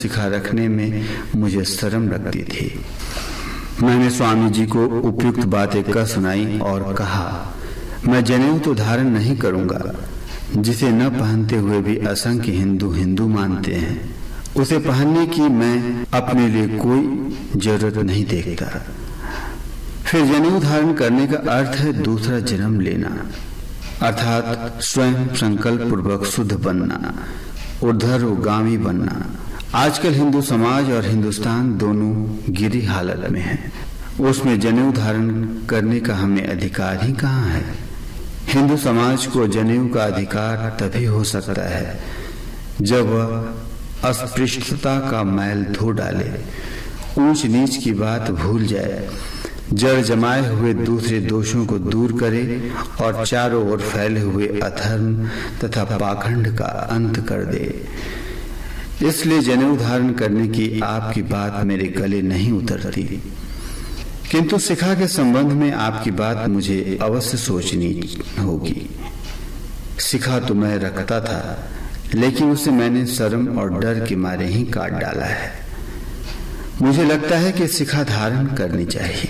शिखा रखने में मुझे शर्म लगती थी। मैंने स्वामी जी को उपयुक्त बातें कह सुनाई और कहा, मैं जनेऊ तो धारण नहीं करूंगा, जिसे न पहनते हुए भी असंख्य हिंदू मानते हैं। उसे पहनने की मैं अपने लिए कोई जरूरत नहीं देखता। फिर जनेऊ धारण करने का अर्थ है दूसरा जन्म लेना, अर्थात स्वयं संकल्प पूर्वक शुद्ध बनना, ऊर्ध्वगामी बनना। आजकल हिंदू समाज और हिंदुस्तान दोनों गिरी हालत में है। उसमें जनेऊ धारण करने का हमें अधिकार ही कहाँ है। हिंदू समाज को जनेऊ का अधिकार तभी हो सकता है जब वह अस्पृश्यता का मैल धो डाले, ऊंच नीच की बात भूल जाए, जड़ जमाए हुए दूसरे दोषों को दूर करे और चारों ओर फैले हुए अधर्म तथा पाखंड का अंत कर दे। इसलिए जनेऊ धारण करने की आपकी बात मेरे गले नहीं उतरती, किंतु शिखा के संबंध में आपकी बात मुझे अवश्य सोचनी होगी। शिखा तो मैं रखता था, लेकिन उसे मैंने शर्म और डर के मारे ही काट डाला है। मुझे लगता है कि शिखा धारण करनी चाहिए।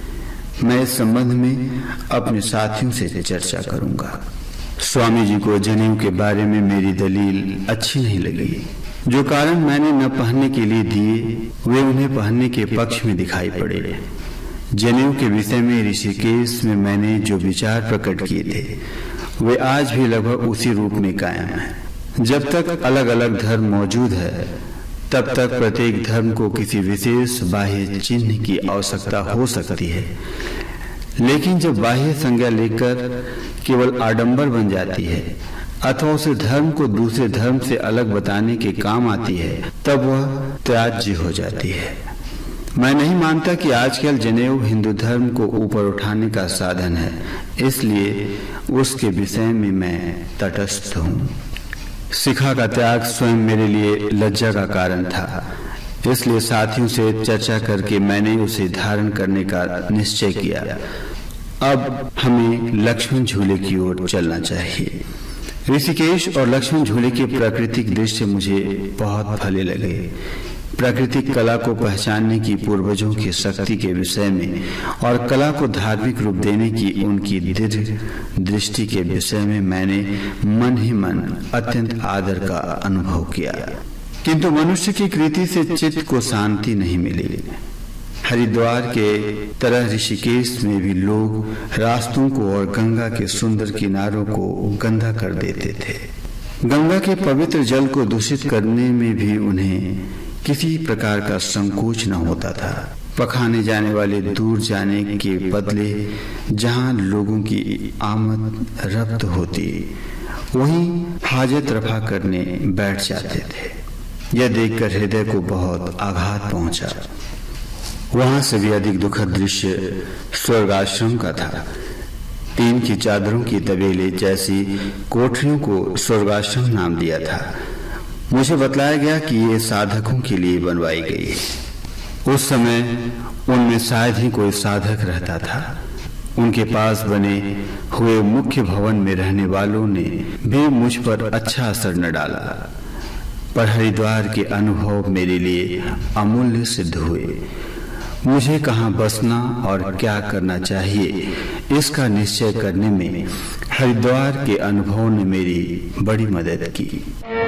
मैं इस संबंध में अपने साथियों से चर्चा करूंगा। स्वामी जी को जनेऊ के बारे में मेरी दलील अच्छी नहीं लगी। जो कारण मैंने न पहनने के लिए दिए, वे उन्हें पहनने के पक्ष में दिखाई पड़े। जनेऊ के विषय में ऋषिकेश में मैंने जो विचार प्रकट किए थे, वे आज भी लगभग उसी रूप में कायम हैं। जब तक अलग अलग धर्म मौजूद है, तब तक प्रत्येक धर्म को किसी विशेष बाह्य चिन्ह की आवश्यकता हो सकती है। लेकिन जब बाह्य संज्ञा लेकर केवल आडंबर बन जाती है अथवा उस धर्म को दूसरे धर्म से अलग बताने के काम आती है, तब वह त्याज्य हो जाती है। मैं नहीं मानता कि आजकल जनेऊ हिंदू धर्म को ऊपर उठाने का साधन है, इसलिए उसके विषय में मैं तटस्थ हूँ। शिखा का त्याग स्वयं मेरे लिए लज्जा का कारण था, इसलिए साथियों से चर्चा करके मैंने उसे धारण करने का निश्चय किया। अब हमें लक्ष्मण झूले की ओर चलना चाहिए। ऋषिकेश और लक्ष्मण झूले के प्राकृतिक दृश्य मुझे बहुत भले लगे। प्राकृतिक कला को पहचानने की पूर्वजों की शक्ति के विषय में और कला को धार्मिक रूप देने की उनकी दृढ़ दृष्टि के विषय में मैंने मन ही मन अत्यंत आदर का अनुभव किया। किंतु मनुष्य की कृति से चित्त को शांति नहीं मिली। हरिद्वार के तरह ऋषिकेश में भी लोग रास्तों को और गंगा के सुंदर किनारों को गंदा कर देते थे। गंगा के पवित्र जल को दूषित करने में भी उन्हें किसी प्रकार का संकोच न होता था। पखाने जाने वाले दूर जाने के बदले जहां लोगों की आमद रफ्त होती, वहीं हाजत रफा करने बैठ जाते थे। यह देखकर हृदय को बहुत आघात पहुंचा। वहां से भी अधिक दुखद दृश्य स्वर्गाश्रम का था। टीन की चादरों की तबेले जैसी कोठरियों को स्वर्गाश्रम नाम दिया था। मुझे बतलाया गया कि ये साधकों के लिए बनवाई गई। उस समय उनमें शायद ही कोई साधक रहता था। उनके पास बने हुए मुख्य भवन में रहने वालों ने भी मुझ पर अच्छा असर न डाला, पर हरिद्वार के अनुभव मेरे लिए अमूल्य सिद्ध हुए। मुझे कहाँ बसना और क्या करना चाहिए, इसका निश्चय करने में हरिद्वार के अनुभव ने मेरी बड़ी मदद की।